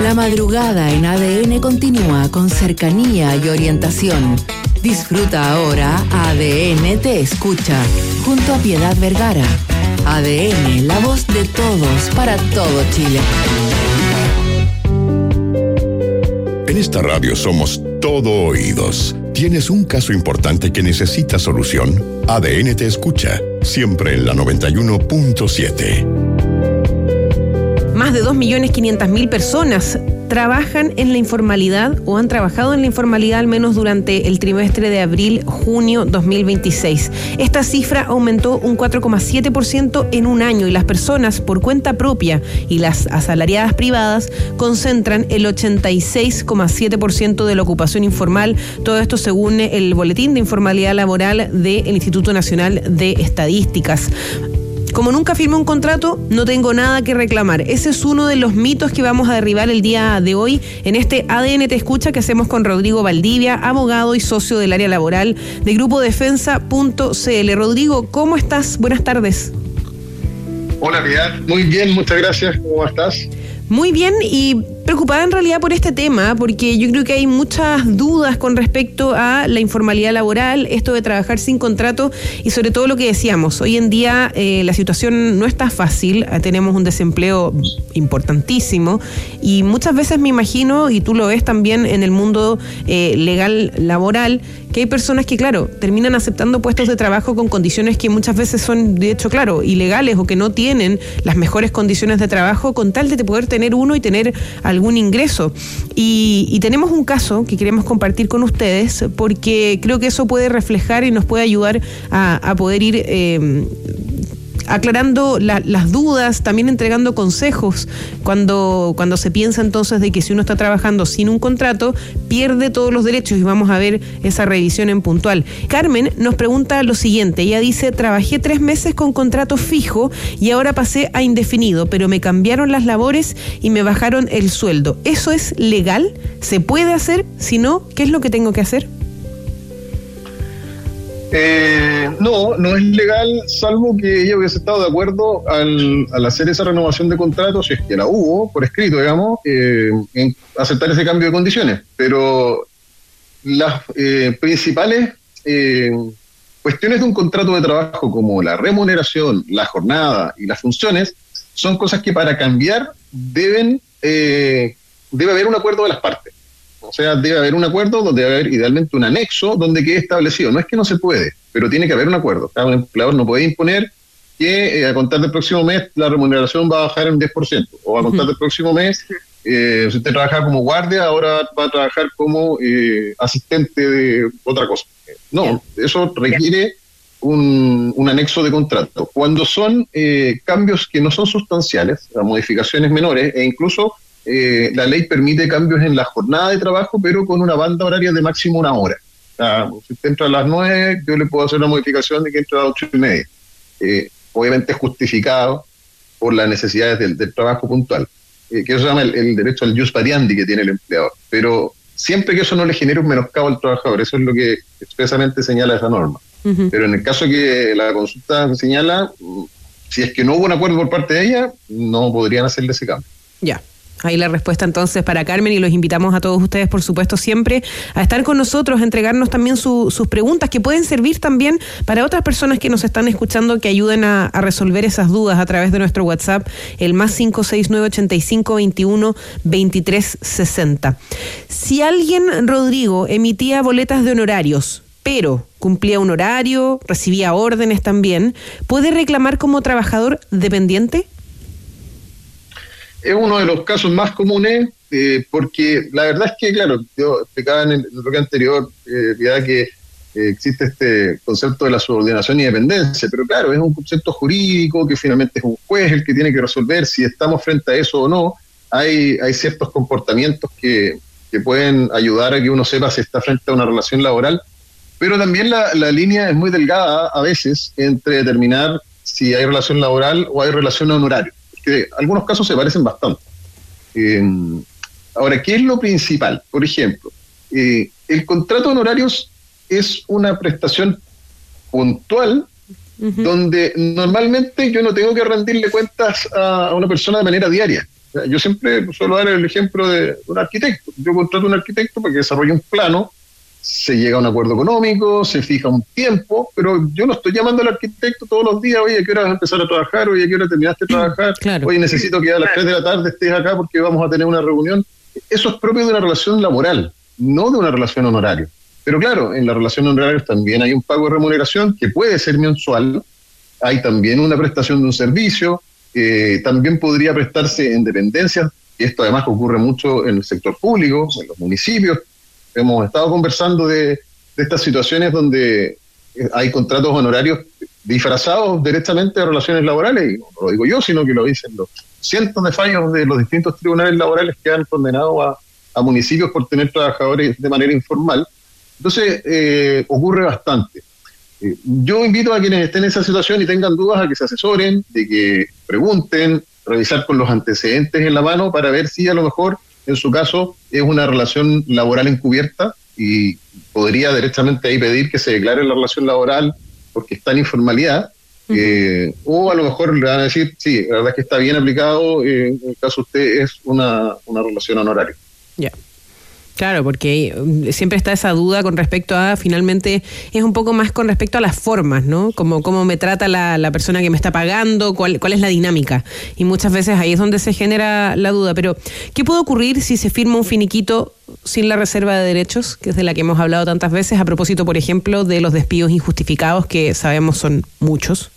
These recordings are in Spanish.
La madrugada en ADN continúa con cercanía y orientación. Disfruta ahora ADN Te Escucha, junto a Piedad Vergara. ADN, la voz de todos para todo Chile. En esta radio somos todo oídos. ¿Tienes un caso importante que necesita solución? ADN Te Escucha, siempre en la 91.7. Más de 2.500.000 personas trabajan en la informalidad o han trabajado en la informalidad al menos durante el trimestre de abril-junio 2026. Esta cifra aumentó un 4,7% en un año y las personas por cuenta propia y las asalariadas privadas concentran el 86,7% de la ocupación informal. Todo esto según el Boletín de Informalidad Laboral del Instituto Nacional de Estadísticas. Como nunca firmé un contrato, no tengo nada que reclamar. Ese es uno de los mitos que vamos a derribar el día de hoy en este ADN Te Escucha que hacemos con Rodrigo Valdivia, abogado y socio del área laboral de Grupo Defensa.cl. Rodrigo, ¿cómo estás? Buenas tardes. Hola, Piedad. Muy bien, muchas gracias. ¿Cómo estás? Muy bien y preocupada en realidad por este tema, porque yo creo que hay muchas dudas con respecto a la informalidad laboral, esto de trabajar sin contrato y sobre todo lo que decíamos, hoy en día la situación no está fácil, tenemos un desempleo importantísimo y muchas veces me imagino, y tú lo ves también en el mundo legal laboral, que hay personas que, claro, terminan aceptando puestos de trabajo con condiciones que muchas veces son, de hecho, claro, ilegales o que no tienen las mejores condiciones de trabajo con tal de poder tener uno y tener algún ingreso. Y tenemos un caso que queremos compartir con ustedes porque creo que eso puede reflejar y nos puede ayudar a poder ir aclarando las dudas, también entregando consejos cuando se piensa entonces de que si uno está trabajando sin un contrato, pierde todos los derechos y vamos a ver esa revisión en puntual. Carmen nos pregunta lo siguiente, ella dice, trabajé 3 meses con contrato fijo y ahora pasé a indefinido, pero me cambiaron las labores y me bajaron el sueldo. ¿Eso es legal? ¿Se puede hacer? Si no, ¿qué es lo que tengo que hacer? No es legal, salvo que ella hubiese estado de acuerdo al hacer esa renovación de contrato, si es que la hubo, por escrito, digamos, en aceptar ese cambio de condiciones. Pero las principales cuestiones de un contrato de trabajo, como la remuneración, la jornada y las funciones, son cosas que para cambiar debe haber un acuerdo de las partes. O sea, debe haber un acuerdo donde debe haber idealmente un anexo donde quede establecido. No es que no se puede, pero tiene que haber un acuerdo. Cada empleador no puede imponer que a contar del próximo mes la remuneración va a bajar en 10%. O a contar del próximo mes, si usted trabaja como guardia, ahora va a trabajar como asistente de otra cosa. No, eso requiere un anexo de contrato. Cuando son cambios que no son sustanciales, modificaciones menores, e incluso la ley permite cambios en la jornada de trabajo, pero con una banda horaria de máximo 1 hora. Si usted entra a las 9, yo le puedo hacer una modificación de que entre a las 8:30. Obviamente es justificado por las necesidades del trabajo puntual, que eso se llama el derecho al jus variandi que tiene el empleador. Pero siempre que eso no le genere un menoscabo al trabajador, eso es lo que expresamente señala esa norma. Uh-huh. Pero en el caso que la consulta señala, si es que no hubo un acuerdo por parte de ella, no podrían hacerle ese cambio. Ya. Ahí la respuesta entonces para Carmen y los invitamos a todos ustedes, por supuesto, siempre a estar con nosotros, a entregarnos también sus preguntas que pueden servir también para otras personas que nos están escuchando que ayuden a resolver esas dudas a través de nuestro WhatsApp, el +569 85 21 23 60. Si alguien, Rodrigo, emitía boletas de honorarios, pero cumplía un horario, recibía órdenes también, ¿puede reclamar como trabajador dependiente? Es uno de los casos más comunes, porque la verdad es que, claro, yo explicaba en el bloque anterior, ya que existe este concepto de la subordinación y dependencia, pero claro, es un concepto jurídico que finalmente es un juez el que tiene que resolver si estamos frente a eso o no. Hay ciertos comportamientos que pueden ayudar a que uno sepa si está frente a una relación laboral, pero también la línea es muy delgada a veces entre determinar si hay relación laboral o hay relación a honorario. Que algunos casos se parecen bastante. Ahora, ¿qué es lo principal? Por ejemplo, el contrato de honorarios es una prestación puntual, uh-huh, donde normalmente yo no tengo que rendirle cuentas a una persona de manera diaria. Yo siempre suelo dar el ejemplo de un arquitecto. Yo contrato a un arquitecto para que desarrolle un plano, se llega a un acuerdo económico, se fija un tiempo, pero yo no estoy llamando al arquitecto todos los días, oye, ¿a qué hora vas a empezar a trabajar? Oye, ¿a qué hora terminaste de trabajar? Claro. Oye, necesito que a las 3 de la tarde estés acá porque vamos a tener una reunión. Eso es propio de una relación laboral, no de una relación honoraria. Pero claro, en la relación honoraria también hay un pago de remuneración que puede ser mensual, hay también una prestación de un servicio, también podría prestarse en dependencias, y esto además ocurre mucho en el sector público, en los municipios. Hemos estado conversando de estas situaciones donde hay contratos honorarios disfrazados directamente de relaciones laborales, y no lo digo yo, sino que lo dicen los cientos de fallos de los distintos tribunales laborales que han condenado a municipios por tener trabajadores de manera informal. Entonces, ocurre bastante. Yo invito a quienes estén en esa situación y tengan dudas a que se asesoren, de que pregunten, revisar con los antecedentes en la mano para ver si a lo mejor en su caso es una relación laboral encubierta y podría directamente ahí pedir que se declare la relación laboral porque está en informalidad, o a lo mejor le van a decir, sí, la verdad es que está bien aplicado, en el caso de usted es una relación honoraria. Ya. Claro, porque siempre está esa duda con respecto a, finalmente, es un poco más con respecto a las formas, ¿no? Como cómo me trata la persona que me está pagando, cuál es la dinámica. Y muchas veces ahí es donde se genera la duda. Pero, ¿qué puede ocurrir si se firma un finiquito sin la reserva de derechos, que es de la que hemos hablado tantas veces, a propósito, por ejemplo, de los despidos injustificados, que sabemos son muchos?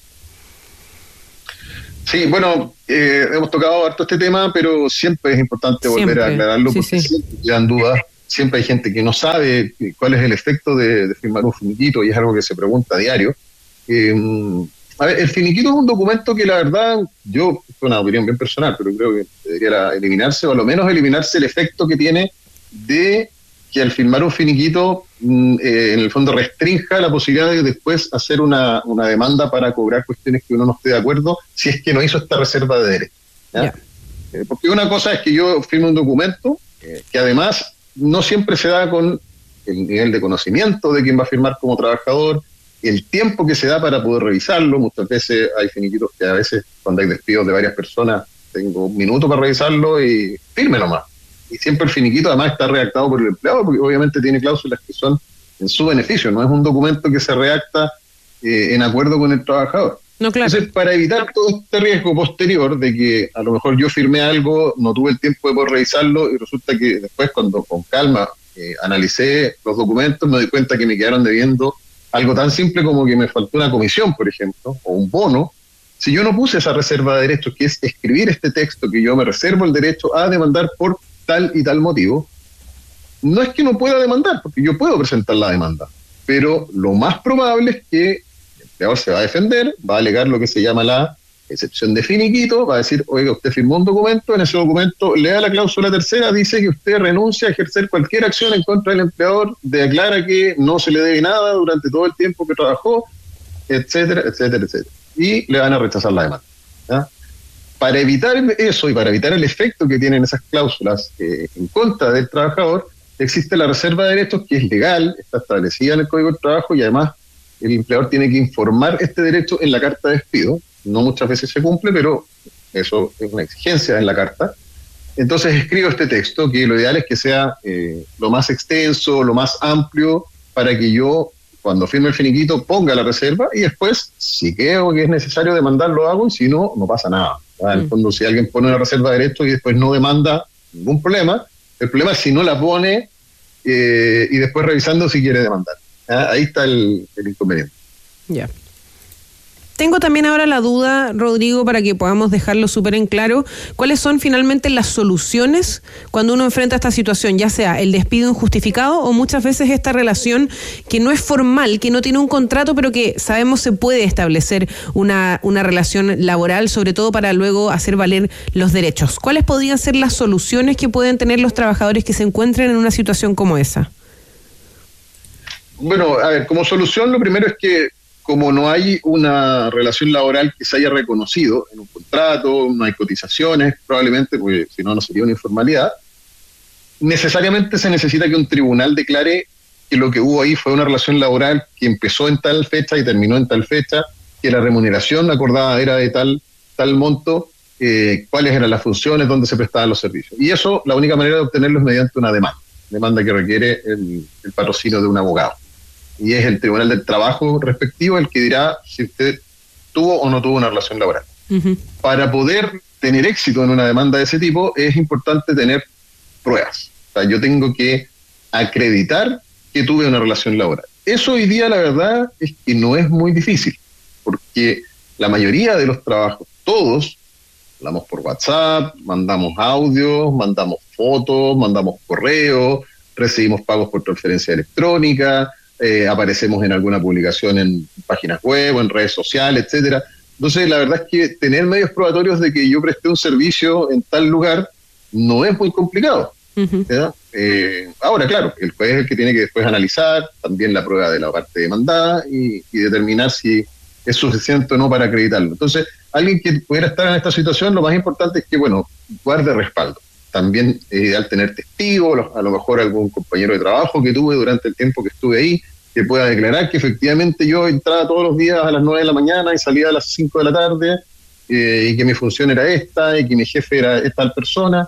Sí, bueno, hemos tocado harto este tema, pero siempre es importante volver a aclararlo porque siempre quedan dudas. Siempre hay gente que no sabe cuál es el efecto de firmar un finiquito y es algo que se pregunta a diario. A ver, el finiquito es un documento que la verdad, yo, es una opinión bien personal, pero creo que debería eliminarse, o al menos eliminarse el efecto que tiene de que al firmar un finiquito, en el fondo restrinja la posibilidad de después hacer una demanda para cobrar cuestiones que uno no esté de acuerdo, si es que no hizo esta reserva de derechos. Porque una cosa es que yo firme un documento, que además no siempre se da con el nivel de conocimiento de quien va a firmar como trabajador, el tiempo que se da para poder revisarlo. Muchas veces hay finiquitos que a veces, cuando hay despidos de varias personas, tengo un minuto para revisarlo y firme nomás. Y siempre el finiquito además está redactado por el empleado, porque obviamente tiene cláusulas que son en su beneficio, no es un documento que se redacta en acuerdo con el trabajador. No, claro. Entonces, para evitar todo este riesgo posterior de que a lo mejor yo firmé algo, no tuve el tiempo de poder revisarlo y resulta que después cuando con calma analicé los documentos me doy cuenta que me quedaron debiendo algo tan simple como que me faltó una comisión, por ejemplo, o un bono. Si yo no puse esa reserva de derechos, que es escribir este texto, que yo me reservo el derecho a demandar por tal y tal motivo, no es que no pueda demandar, porque yo puedo presentar la demanda, pero lo más probable es que el empleador se va a defender, va a alegar lo que se llama la excepción de finiquito, va a decir, oiga, usted firmó un documento, en ese documento lea la cláusula tercera, dice que usted renuncia a ejercer cualquier acción en contra del empleador, declara que no se le debe nada durante todo el tiempo que trabajó, etcétera, etcétera, etcétera. Y le van a rechazar la demanda. ¿Ya? Para evitar eso y para evitar el efecto que tienen esas cláusulas en contra del trabajador, existe la reserva de derechos que es legal, está establecida en el Código del Trabajo y además el empleador tiene que informar este derecho en la carta de despido. No muchas veces se cumple, pero eso es una exigencia en la carta. Entonces escribo este texto, que lo ideal es que sea lo más extenso, lo más amplio, para que yo, cuando firme el finiquito, ponga la reserva y después, si creo que es necesario demandar, lo hago y si no, no pasa nada. En el fondo, si alguien pone una reserva de derechos y después no demanda, ningún problema. El problema es si no la pone y después revisando si quiere demandar. Ahí está el inconveniente. Ya. Tengo también ahora la duda, Rodrigo, para que podamos dejarlo súper en claro, ¿cuáles son finalmente las soluciones cuando uno enfrenta esta situación, ya sea el despido injustificado o muchas veces esta relación que no es formal, que no tiene un contrato, pero que sabemos se puede establecer una relación laboral, sobre todo para luego hacer valer los derechos? ¿Cuáles podrían ser las soluciones que pueden tener los trabajadores que se encuentren en una situación como esa? Bueno, a ver, como solución lo primero es que como no hay una relación laboral que se haya reconocido en un contrato, no hay cotizaciones, probablemente, porque si no, no sería una informalidad, necesariamente se necesita que un tribunal declare que lo que hubo ahí fue una relación laboral que empezó en tal fecha y terminó en tal fecha, que la remuneración acordada era de tal monto, cuáles eran las funciones, dónde se prestaban los servicios. Y eso, la única manera de obtenerlo es mediante una demanda que requiere el patrocinio de un abogado. Y es el Tribunal del Trabajo respectivo el que dirá si usted tuvo o no tuvo una relación laboral. Uh-huh. Para poder tener éxito en una demanda de ese tipo, es importante tener pruebas. O sea, yo tengo que acreditar que tuve una relación laboral. Eso hoy día, la verdad, es que no es muy difícil, porque la mayoría de los trabajos, todos, hablamos por WhatsApp, mandamos audios, mandamos fotos, mandamos correos, recibimos pagos por transferencia electrónica, aparecemos en alguna publicación en páginas web o en redes sociales, etcétera. Entonces, la verdad es que tener medios probatorios de que yo presté un servicio en tal lugar no es muy complicado. Uh-huh. Ahora, claro, el juez es el que tiene que después analizar también la prueba de la parte demandada y determinar si es suficiente o no para acreditarlo. Entonces, alguien que pudiera estar en esta situación, lo más importante es que, guarde respaldo. También es ideal tener testigos, a lo mejor algún compañero de trabajo que tuve durante el tiempo que estuve ahí, que pueda declarar que efectivamente yo entraba todos los días a las 9 de la mañana y salía a las 5 de la tarde, y que mi función era esta, y que mi jefe era esta persona.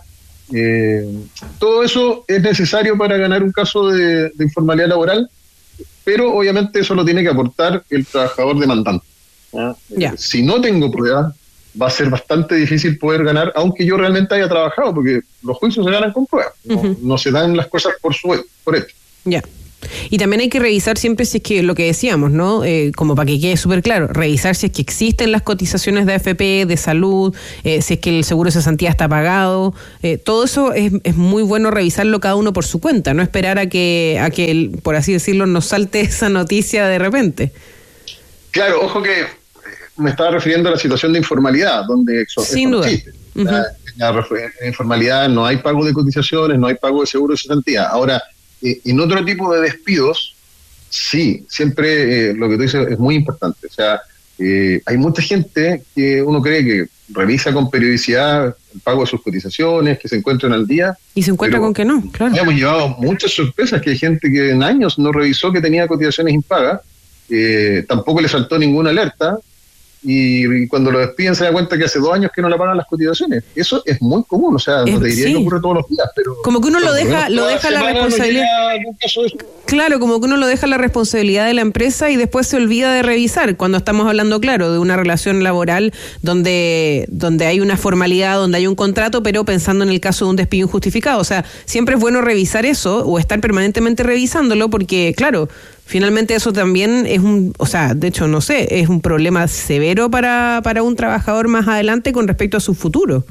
Todo eso es necesario para ganar un caso de informalidad laboral, pero obviamente eso lo tiene que aportar el trabajador demandante. Yeah. Si no tengo pruebas, va a ser bastante difícil poder ganar, aunque yo realmente haya trabajado, porque los juicios se ganan con pruebas, uh-huh. no se dan las cosas por hecho. Ya. Yeah. Y también hay que revisar siempre si es que lo que decíamos, ¿no? Como para que quede súper claro, revisar si es que existen las cotizaciones de AFP, de salud, si es que el seguro de cesantía está pagado. Todo eso es muy bueno revisarlo cada uno por su cuenta, no esperar a que por así decirlo, nos salte esa noticia de repente. Claro, ojo que me estaba refiriendo a la situación de informalidad, donde sin duda. Uh-huh. En informalidad no hay pago de cotizaciones, no hay pago de seguro de cesantía. Ahora, en otro tipo de despidos, sí, siempre lo que tú dices es muy importante. O sea, hay mucha gente que uno cree que revisa con periodicidad el pago de sus cotizaciones, que se encuentran al día. Y se encuentra con que no, claro. Hemos llevado muchas sorpresas, que hay gente que en años no revisó que tenía cotizaciones impagas, tampoco le saltó ninguna alerta, y cuando lo despiden se da cuenta que hace 2 años que no le pagan las cotizaciones. Eso es muy común, o sea, no te diría que ocurre todos los días, pero como que uno lo deja la responsabilidad. Claro, como que uno lo deja la responsabilidad de la empresa y después se olvida de revisar, cuando estamos hablando, claro, de una relación laboral donde hay una formalidad, donde hay un contrato, pero pensando en el caso de un despido injustificado. O sea, siempre es bueno revisar eso o estar permanentemente revisándolo, porque, claro, finalmente eso también es de hecho, no sé, es un problema severo para un trabajador más adelante con respecto a su futuro.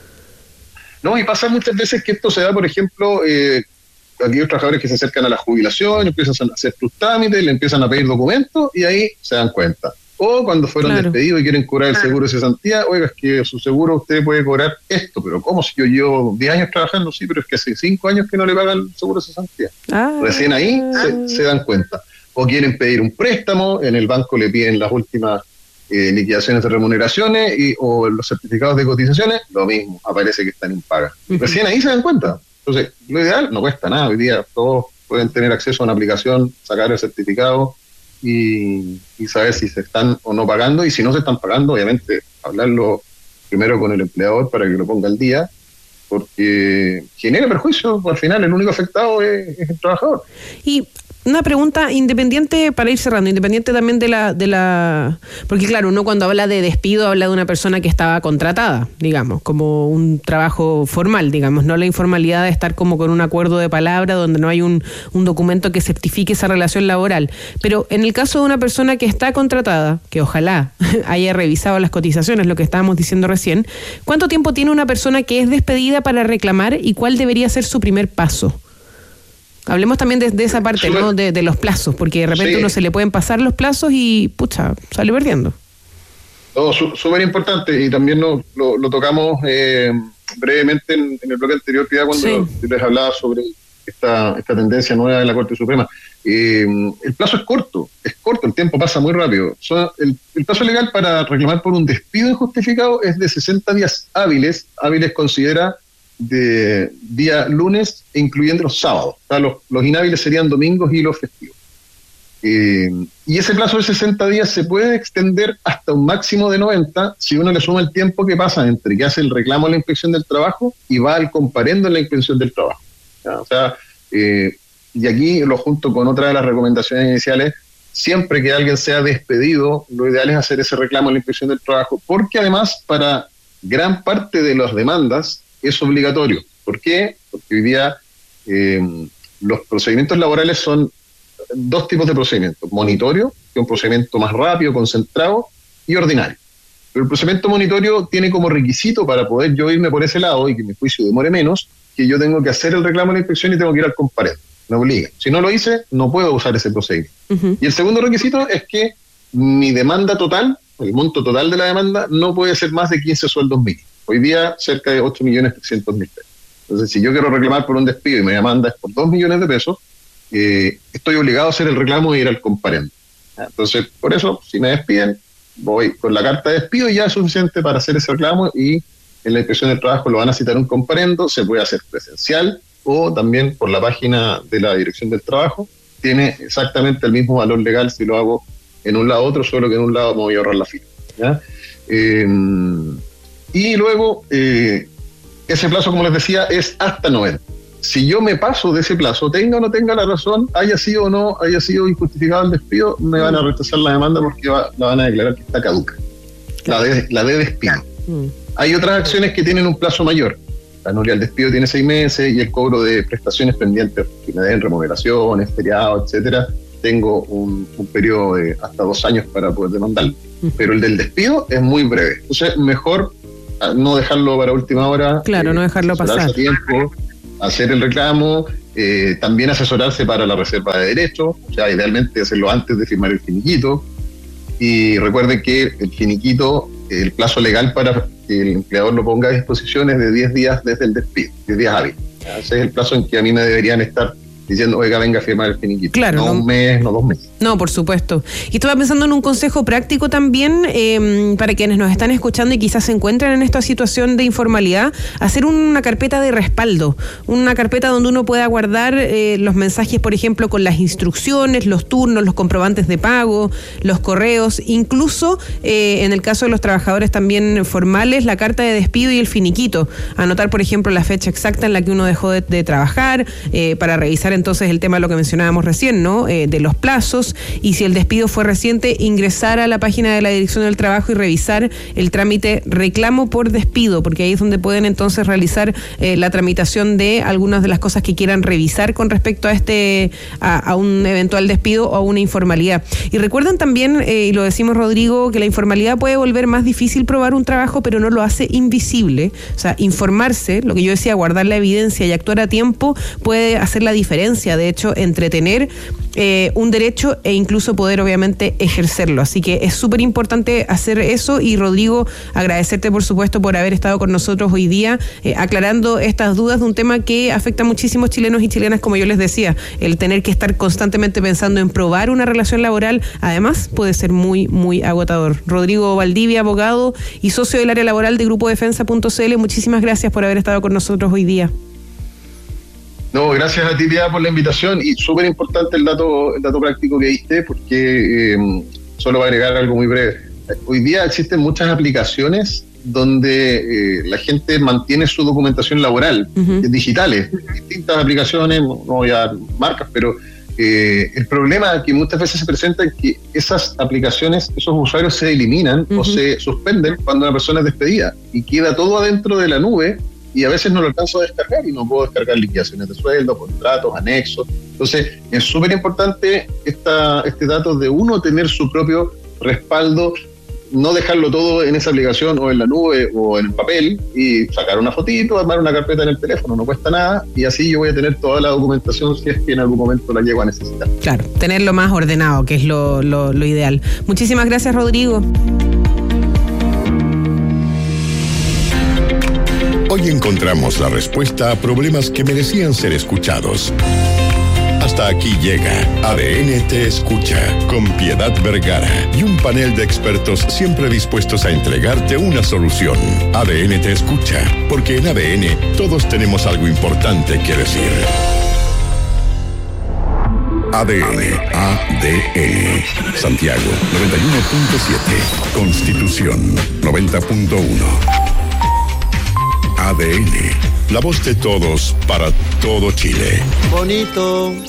No, y pasa muchas veces que esto se da, por ejemplo, aquellos trabajadores que se acercan a la jubilación, empiezan a hacer sus trámites, le empiezan a pedir documentos y ahí se dan cuenta. O cuando fueron despedidos y quieren cobrar el seguro de cesantía, oiga, es que su seguro usted puede cobrar esto, pero ¿cómo si yo llevo 10 años trabajando? Sí, pero es que hace 5 años que no le pagan el seguro de cesantía. Recién ahí se dan cuenta. O quieren pedir un préstamo, en el banco le piden las últimas liquidaciones de remuneraciones o los certificados de cotizaciones, lo mismo, aparece que están impagas. Recién ahí se dan cuenta. Entonces, lo ideal no cuesta nada. Hoy día todos pueden tener acceso a una aplicación, sacar el certificado y saber si se están o no pagando, y si no se están pagando, obviamente hablarlo primero con el empleador para que lo ponga al día, porque genera perjuicio, al final el único afectado es el trabajador. Y una pregunta independiente, para ir cerrando, independiente también de la... Porque claro, uno cuando habla de despido habla de una persona que estaba contratada, digamos, como un trabajo formal, digamos, no la informalidad de estar como con un acuerdo de palabra donde no hay un documento que certifique esa relación laboral. Pero en el caso de una persona que está contratada, que ojalá haya revisado las cotizaciones, lo que estábamos diciendo recién, ¿cuánto tiempo tiene una persona que es despedida para reclamar y cuál debería ser su primer paso? Hablemos también de esa parte, ¿no? De los plazos, porque de repente uno se le pueden pasar los plazos y, sale perdiendo. Súper importante, y también lo tocamos brevemente en el bloque anterior, que ya cuando les hablaba sobre esta tendencia nueva de la Corte Suprema. El plazo es corto, el tiempo pasa muy rápido. El plazo legal para reclamar por un despido injustificado es de 60 días hábiles. Hábiles considera de día lunes, incluyendo los sábados. O sea, los inhábiles serían domingos y los festivos. Y ese plazo de 60 días se puede extender hasta un máximo de 90 si uno le suma el tiempo que pasa entre que hace el reclamo a la inspección del trabajo y va al comparendo en la inspección del trabajo. ¿Ya? O sea, y aquí lo junto con otra de las recomendaciones iniciales, siempre que alguien sea despedido, lo ideal es hacer ese reclamo a la inspección del trabajo, porque además para gran parte de las demandas es obligatorio. ¿Por qué? Porque hoy día los procedimientos laborales son dos tipos de procedimientos: monitorio, que es un procedimiento más rápido, concentrado, y ordinario. Pero el procedimiento monitorio tiene como requisito para poder yo irme por ese lado y que mi juicio demore menos, que yo tengo que hacer el reclamo a la inspección y tengo que ir al comparendo. Me obliga. Si no lo hice, no puedo usar ese procedimiento. Uh-huh. Y el segundo requisito es que mi demanda total, el monto total de la demanda, no puede ser más de 15 sueldos mínimos. Hoy día cerca de 8.300.000 pesos. Entonces, si yo quiero reclamar por un despido y mi demanda es por 2 millones de pesos, estoy obligado a hacer el reclamo e ir al comparendo. Entonces, por eso, si me despiden, voy con la carta de despido y ya es suficiente para hacer ese reclamo, y en la inspección del trabajo lo van a citar un comparendo. Se puede hacer presencial o también por la página de la Dirección del Trabajo. Tiene exactamente el mismo valor legal si lo hago en un lado u otro, solo que en un lado me voy a ahorrar la fila, ¿ya? Y luego, ese plazo, como les decía, es hasta 90. Si yo me paso de ese plazo, tenga o no tenga la razón, haya sido o no haya sido injustificado el despido, me van a rechazar la demanda porque la van a declarar que está caduca, la de despido. Hay otras acciones que tienen un plazo mayor. La nulidad del despido tiene 6 meses y el cobro de prestaciones pendientes que me den remuneraciones, feriados, etcétera, tengo un periodo de hasta 2 años para poder demandarlo. Pero el del despido es muy breve. Entonces, mejor no dejarlo para última hora. Claro, no dejarlo pasar. Tiempo, hacer el reclamo, también asesorarse para la reserva de derechos, o sea, idealmente hacerlo antes de firmar el finiquito. Y recuerden que el finiquito, el plazo legal para que el empleador lo ponga a disposición es de 10 días desde el despido, 10 días hábiles. Ese es el plazo en que a mí me deberían estar diciendo, oiga, venga a firmar el finiquito. Claro, no un mes, no 2 meses. No, por supuesto. Y estaba pensando en un consejo práctico también para quienes nos están escuchando y quizás se encuentran en esta situación de informalidad, hacer una carpeta de respaldo, una carpeta donde uno pueda guardar los mensajes, por ejemplo, con las instrucciones, los turnos, los comprobantes de pago, los correos, incluso en el caso de los trabajadores también formales, la carta de despido y el finiquito. Anotar, por ejemplo, la fecha exacta en la que uno dejó de trabajar, para revisar entonces el tema de lo que mencionábamos recién, ¿no? De los plazos, y si el despido fue reciente, ingresar a la página de la Dirección del Trabajo y revisar el trámite reclamo por despido, porque ahí es donde pueden entonces realizar la tramitación de algunas de las cosas que quieran revisar con respecto a un eventual despido o a una informalidad. Y recuerden también, y lo decimos Rodrigo, que la informalidad puede volver más difícil probar un trabajo, pero no lo hace invisible. O sea, informarse, lo que yo decía, guardar la evidencia y actuar a tiempo puede hacer la diferencia, de hecho, entre tener un derecho e incluso poder obviamente ejercerlo. Así que es súper importante hacer eso. Y Rodrigo, agradecerte por supuesto por haber estado con nosotros hoy día aclarando estas dudas de un tema que afecta a muchísimos chilenos y chilenas, como yo les decía. El tener que estar constantemente pensando en probar una relación laboral, además, puede ser muy, muy agotador. Rodrigo Valdivia, abogado y socio del área laboral de Grupo Defensa.cl, muchísimas gracias por haber estado con nosotros hoy día. No, gracias a ti, Piedad, por la invitación, y súper importante el dato práctico que diste, porque solo voy a agregar algo muy breve. Hoy día existen muchas aplicaciones donde la gente mantiene su documentación laboral, digitales, distintas aplicaciones, no voy a dar marcas, pero el problema que muchas veces se presenta es que esas aplicaciones, esos usuarios se eliminan o se suspenden cuando una persona es despedida, y queda todo adentro de la nube. Y a veces no lo alcanzo a descargar y no puedo descargar liquidaciones de sueldo, contratos, anexos. Entonces, es súper importante este dato de uno tener su propio respaldo, no dejarlo todo en esa aplicación o en la nube o en el papel, y sacar una fotito, armar una carpeta en el teléfono, no cuesta nada, y así yo voy a tener toda la documentación si es que en algún momento la llego a necesitar. Claro, tenerlo más ordenado, que es lo ideal. Muchísimas gracias, Rodrigo. Hoy encontramos la respuesta a problemas que merecían ser escuchados. Hasta aquí llega ADN Te Escucha, con Piedad Vergara y un panel de expertos siempre dispuestos a entregarte una solución. ADN Te Escucha, porque en ADN todos tenemos algo importante que decir. ADN. Santiago 91.7. Constitución 90.1. ADN. La voz de todos para todo Chile. Bonito.